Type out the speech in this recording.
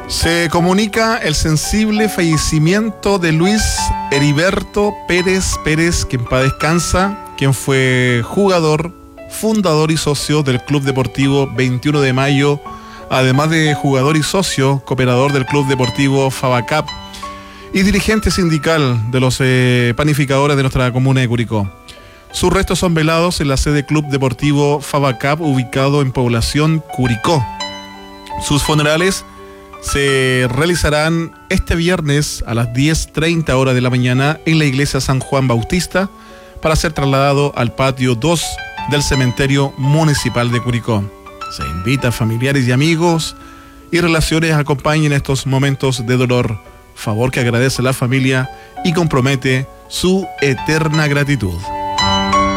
Se comunica el sensible fallecimiento de Luis Heriberto Pérez, que en paz descansa, quien fue jugador, fundador y socio del Club Deportivo 21 de Mayo, además de jugador y socio, cooperador del Club Deportivo Favacap y dirigente sindical de los panificadores de nuestra comuna de Curicó. Sus restos son velados en la sede Club Deportivo Favacap, ubicado en Población Curicó. Sus funerales se realizarán este viernes a las 10:30 horas de la mañana en la iglesia San Juan Bautista para ser trasladado al patio 2 del cementerio municipal de Curicó. Se invita a familiares y amigos y relaciones a acompañen estos momentos de dolor, favor que agradece la familia y compromete su eterna gratitud.